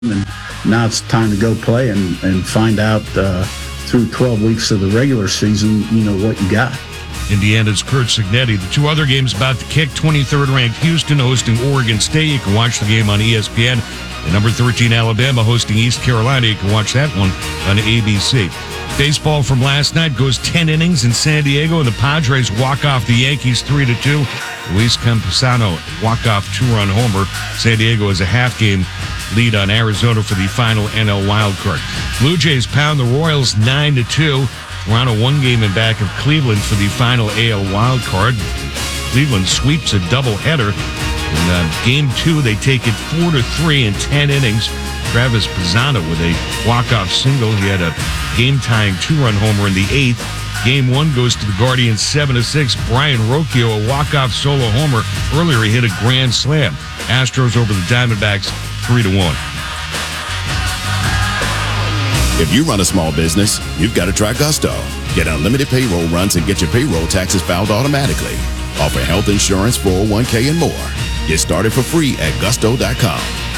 and now it's time to go play and find out through 12 weeks of the regular season, what you got. Indiana's Curt Cignetti. The two other games about to kick, 23rd ranked Houston hosting Oregon State. You can watch the game on ESPN. And number 13, Alabama hosting East Carolina. You can watch that one on ABC. Baseball from last night goes 10 innings in San Diego, and the Padres walk off the Yankees 3-2. Luis Campusano walk-off two-run homer. San Diego has a half-game lead on Arizona for the final NL wildcard. Blue Jays pound the Royals 9-2. Toronto one game in back of Cleveland for the final AL wildcard. Cleveland sweeps a doubleheader. In Game 2, they take it 4-3 in 10 innings. Travis Pisano with a walk-off single. He had a game-tying two-run homer in the 8th. Game 1 goes to the Guardians 7-6. Brian Rocchio, a walk-off solo homer. Earlier, he hit a grand slam. Astros over the Diamondbacks 3-1. If you run a small business, you've got to try Gusto. Get unlimited payroll runs and get your payroll taxes filed automatically. Offer health insurance, 401k, and more. Get started for free at gusto.com.